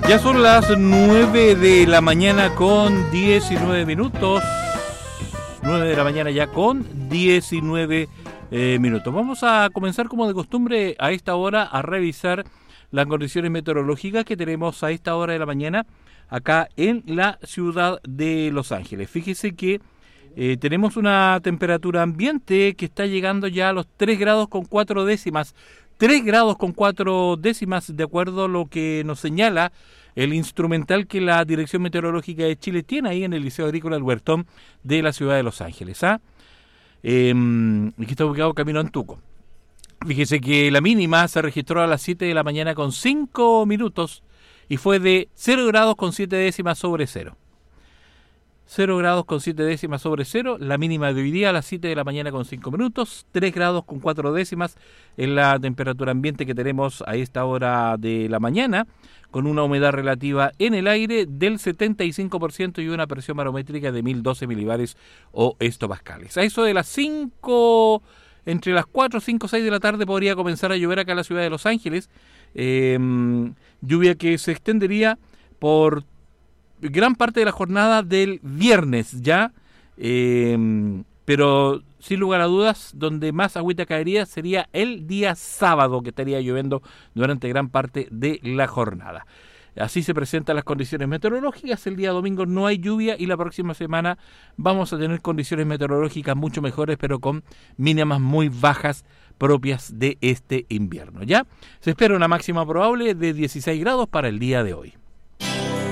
Ya son las 9 de la mañana con 19 minutos. 9 de la mañana ya con 19 minutos. Vamos a comenzar como de costumbre a esta hora a revisar las condiciones meteorológicas que tenemos a esta hora de la mañana acá en la ciudad de Los Ángeles. Fíjese que tenemos una temperatura ambiente que está llegando ya a los 3 grados con 4 décimas. 3 grados con 4 décimas, de acuerdo a lo que nos señala el instrumental que la Dirección Meteorológica de Chile tiene ahí en el Liceo Agrícola del Huertón de la ciudad de Los Ángeles, que está ubicado camino a Antuco. Fíjese que la mínima se registró a las 7 de la mañana con 5 minutos y fue de 0 grados con 7 décimas sobre 0. 0 grados con 7 décimas sobre 0, la mínima de hoy día a las 7 de la mañana con 5 minutos, 3 grados con 4 décimas en la temperatura ambiente que tenemos a esta hora de la mañana, con una humedad relativa en el aire del 75% y una presión barométrica de 1012 milibares o hectopascales. A eso de las 5, entre las 4, 5, 6 de la tarde podría comenzar a llover acá en la ciudad de Los Ángeles, lluvia que se extendería por gran parte de la jornada del viernes ya, pero sin lugar a dudas, donde más agüita caería sería el día sábado, que estaría lloviendo durante gran parte de la jornada. Así se presentan las condiciones meteorológicas. El día domingo no hay lluvia y la próxima semana vamos a tener condiciones meteorológicas mucho mejores, pero con mínimas muy bajas propias de este invierno. Ya se espera una máxima probable de 16 grados para el día de hoy.